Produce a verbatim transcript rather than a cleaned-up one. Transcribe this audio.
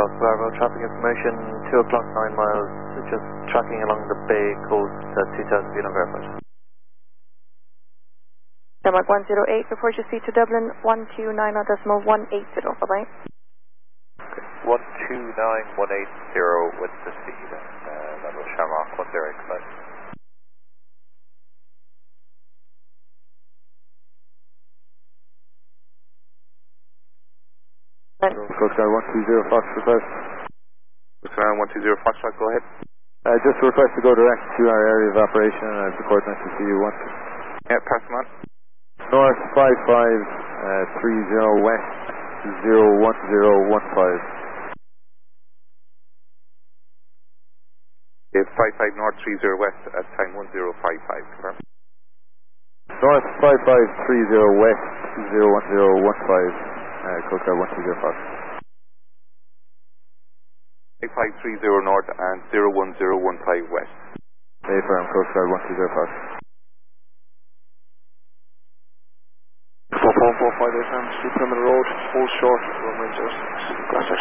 o'clock, Bravo, traffic information, two o'clock, nine miles, just tracking along the Bay Coast at two thousand feet on verified. Denmark one zero eight, report your speed to Dublin, one two nine decimal one eight zero, bye-bye. one two nine one eight zero with the speed, uh, that was Shamrock one zero eight, goodbye. Coast Guard one two zero Fox request. Coast Guard one two zero Foxtrot, go ahead. Uh, just a request to go direct to our area of operation and uh, the coordinates to see you once. Yeah, pass them on. North five five three zero west zero one zero one five. Yeah, five five north three zero west at time one zero five five, confirm. North five five three zero west zero one zero one five. Uh, Coast Guard one two zero Fox. five five three zero north and zero one zero one five west. Bay firm, Coast Guard one two zero Fox. four four four five eight, Street Perimeter Road, hold short, runway zero six,